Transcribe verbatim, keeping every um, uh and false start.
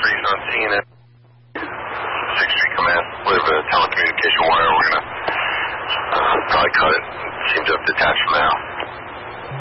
Breeze on scene at sixth Street Command. We have a telecommunication wire. We're going to uh, probably cut it. It seems to have detached from now.